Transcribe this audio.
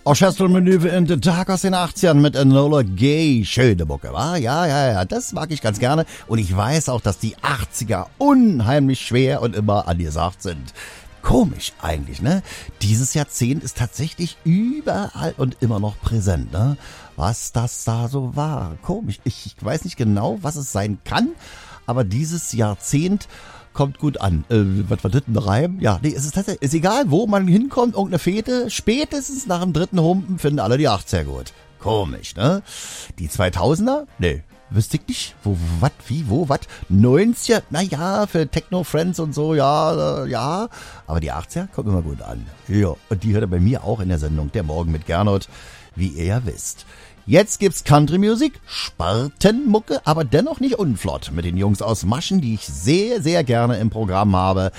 Orchestermanöver in den Tag aus den 80ern mit Enola Gay. Schöne Mucke, wa? Ja, das mag ich ganz gerne. Und ich weiß auch, dass die 80er unheimlich schwer und immer angesagt sind. Komisch eigentlich, ne? Dieses Jahrzehnt ist tatsächlich überall und immer noch präsent, ne? Was das da so war. Komisch. Ich weiß nicht genau, was es sein kann, aber dieses Jahrzehnt kommt gut an. Was war das, ein Reim? Ja, nee, es ist tatsächlich, ist egal, wo man hinkommt, irgendeine Fete, spätestens nach dem dritten Humpen finden alle die 80er gut. Komisch, ne? Die 2000er? Nee. Wüsste ich nicht. Wo, wat, wie, wo, wat? 90er? Naja, für Techno-Friends und so, ja. Aber die 80er kommt immer gut an. Ja, und die hört er bei mir auch in der Sendung Der Morgen mit Gernot, wie ihr ja wisst. Jetzt gibt's Country-Musik, Spartenmucke, aber dennoch nicht unflott mit den Jungs aus Maschen, die ich sehr, sehr gerne im Programm habe.